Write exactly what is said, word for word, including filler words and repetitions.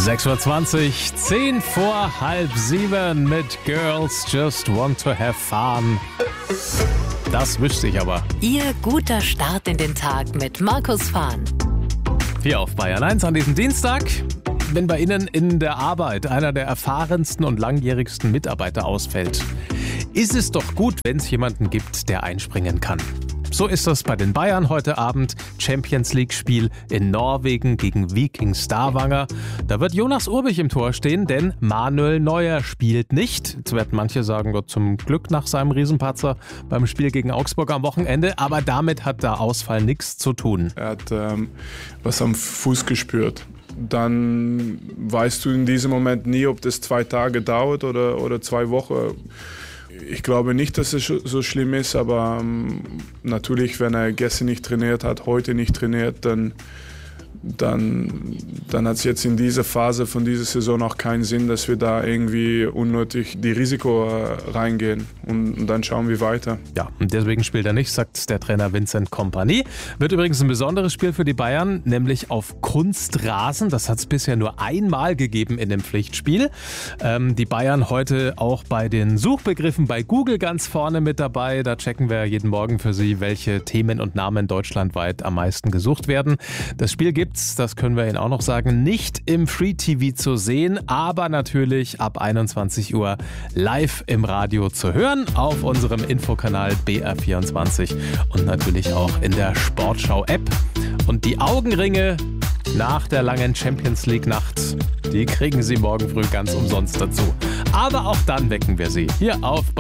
sechs Uhr zwanzig, zehn vor halb sieben mit Girls Just Want to Have Fun. Das wüsste ich aber. Ihr guter Start in den Tag mit Markus Fahn. Hier auf Bayern eins an diesem Dienstag. Wenn bei Ihnen in der Arbeit einer der erfahrensten und langjährigsten Mitarbeiter ausfällt, ist es doch gut, wenn es jemanden gibt, der einspringen kann. So ist das bei den Bayern heute Abend. Champions League-Spiel in Norwegen gegen Viking Stavanger. Da wird Jonas Urbich im Tor stehen, denn Manuel Neuer spielt nicht. Jetzt werden manche sagen, Gott zum Glück nach seinem Riesenpatzer beim Spiel gegen Augsburg am Wochenende. Aber damit hat der Ausfall nichts zu tun. Er hat ähm, was am Fuß gespürt. Dann weißt du in diesem Moment nie, ob das zwei Tage dauert oder, oder zwei Wochen. Ich glaube nicht, dass es so schlimm ist, aber ähm, natürlich, wenn er gestern nicht trainiert hat, heute nicht trainiert, dann, dann, dann hat es jetzt in dieser Phase von dieser Saison auch keinen Sinn, dass wir da irgendwie unnötig die Risiko äh, reingehen und, und dann schauen wir weiter. Ja, und deswegen spielt er nicht, sagt der Trainer Vincent Kompany. Wird übrigens ein besonderes Spiel für die Bayern, nämlich auf Kunstrasen. Das hat es bisher nur einmal gegeben in dem Pflichtspiel. Ähm, die Bayern heute auch bei den Suchbegriffen bei Google ganz vorne mit dabei. Da checken wir jeden Morgen für Sie, welche Themen und Namen deutschlandweit am meisten gesucht werden. Das Spiel gibt's, das können wir Ihnen auch noch sagen, nicht im Free-T V zu sehen, aber natürlich ab einundzwanzig Uhr live im Radio zu hören auf unserem Infokanal B R vierundzwanzig und natürlich auch in der Sportschau-App. Und die Augenringe nach der langen Champions League-Nacht, die kriegen Sie morgen früh ganz umsonst dazu. Aber auch dann wecken wir Sie hier auf